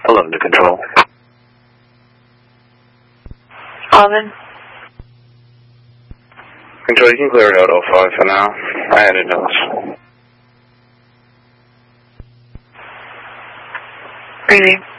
11 to control. Alvin? Control, you can clear it out 05 for now. I added notes. Breathing.